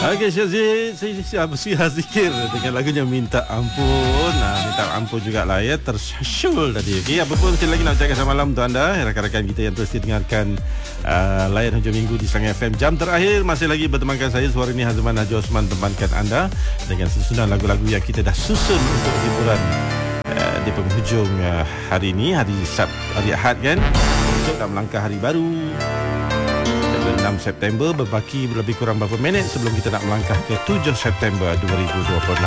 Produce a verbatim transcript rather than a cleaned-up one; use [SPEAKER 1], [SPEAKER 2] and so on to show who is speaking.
[SPEAKER 1] Okey, Syazid, saya siap bersiar zikir dengan lagunya Minta Ampun. Nah, minta ampun jugalah ya, tersyul tadi. Okey, apa pun sekali lagi nak ucapkan selamat malam untuk anda, rakan-rakan kita yang terus dengarkan uh, layan hujung minggu di Serang F M. Jam terakhir masih lagi bertemankan saya, suara ini Hazman Haji Osman, temankan anda dengan susunan lagu-lagu yang kita dah susun untuk hiburan uh, di penghujung uh, hari ini, hari Sabt, hari Ahad kan. Untuk nak melangkah hari baru enam September, berbaki lebih kurang beberapa minit sebelum kita nak melangkah ke tujuh September dua ribu dua puluh enam.